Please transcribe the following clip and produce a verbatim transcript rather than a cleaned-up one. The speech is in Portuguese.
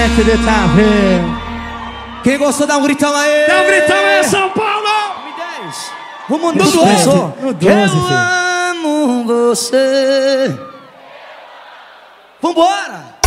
Quem gostou, dá um gritão aí! Dá um gritão aí, São Paulo! Vamos no doze! No doze, Eu filho. amo você! Vambora!